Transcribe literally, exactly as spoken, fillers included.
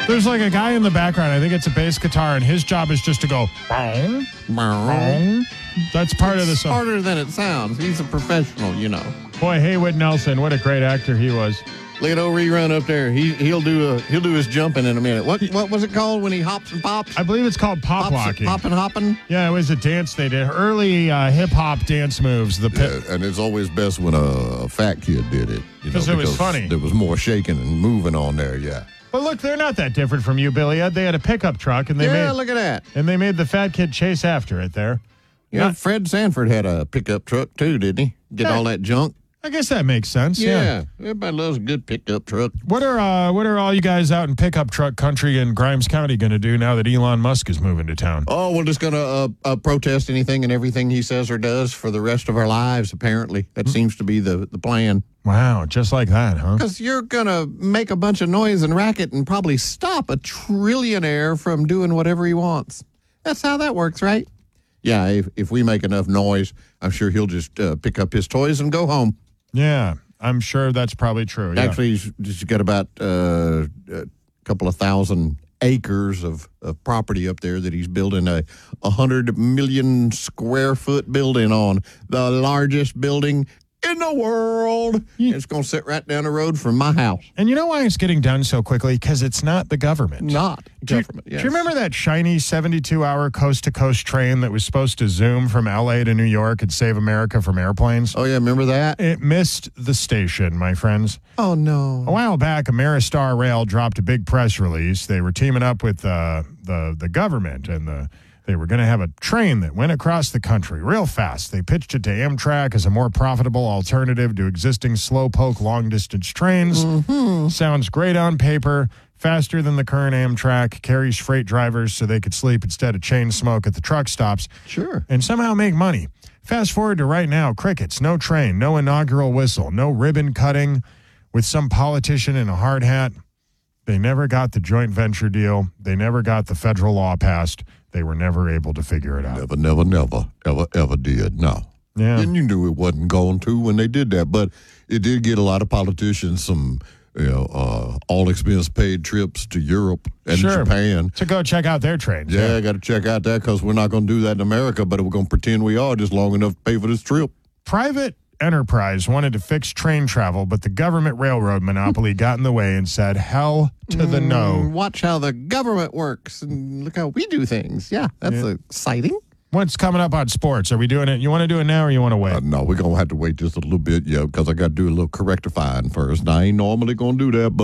There's like a guy in the background. I think it's a bass guitar, and his job is just to go. Bong, bong. That's part it's of the song. Harder than it sounds. He's a professional, you know. Boy, Haywood Nelson, what a great actor he was. Look at old Rerun up there. He he'll do a he'll do his jumping in a minute. What what was it called when he hops and pops? I believe it's called pop Hops, locking. Hopping, hopping. Yeah, it was a dance they did. Early uh, hip hop dance moves. The pit. Yeah, and it's always best when a, a fat kid did it. You know, Because it was funny. There was more shaking and moving on there. Yeah. But look, they're not that different from you, Billy Ed. They had a pickup truck, and they Yeah, made look at that. and they made the fat kid chase after it. There. Yeah, Not- Fred Sanford had a pickup truck too, didn't he? Get Yeah. all that junk. I guess that makes sense. Yeah. Yeah. Everybody loves a good pickup truck. What are uh, what are all you guys out in pickup truck country in Grimes County going to do now that Elon Musk is moving to town? Oh, we're just going to uh, uh, protest anything and everything he says or does for the rest of our lives, apparently. That seems to be the, the plan. Wow, just like that, huh? Because you're going to make a bunch of noise and racket and probably stop a trillionaire from doing whatever he wants. That's how that works, right? Yeah, if, if we make enough noise, I'm sure he'll just uh, pick up his toys and go home. Yeah, I'm sure that's probably true. Yeah. Actually, he's, he's got about uh, a couple of thousand acres of, of property up there that he's building a one hundred million square foot building on, the largest building in the world. It's going to sit right down the road from my house. And you know why it's getting done so quickly? Because it's not the government. Not Do you, government, do yes. you remember that shiny seventy-two hour coast-to-coast train that was supposed to zoom from L A to New York and save America from airplanes? Oh, yeah, remember that? It missed the station, my friends. Oh, no. A while back, Ameristar Rail dropped a big press release. They were teaming up with uh, the the government, and the they were going to have a train that went across the country real fast. They pitched it to Amtrak as a more profitable alternative to existing slowpoke long-distance trains. Mm-hmm. Sounds great on paper, faster than the current Amtrak, carries freight drivers so they could sleep instead of chain smoke at the truck stops. Sure. And somehow make money. Fast forward to right now, crickets, no train, no inaugural whistle, no ribbon cutting with some politician in a hard hat. They never got the joint venture deal. They never got the federal law passed. They were never able to figure it out. Never, never, never, ever, ever did. No. Yeah. And you knew it wasn't going to when they did that. But it did get a lot of politicians some, you know, uh, all expense paid trips to Europe and Sure. Japan. To go check out their trains. Yeah, I got to check out that because we're not going to do that in America, but we're going to pretend we are just long enough to pay for this trip. Private enterprise wanted to fix train travel, but the government railroad monopoly got in the way and said, hell to the no. Watch how the government works and look how we do things. Yeah, that's Yeah. exciting. What's coming up on sports? Are we doing it? You want to do it now or you want to wait? Uh, no, we're going to have to wait just a little bit, yeah, because I got to do a little correctifying first. And I ain't normally going to do that, but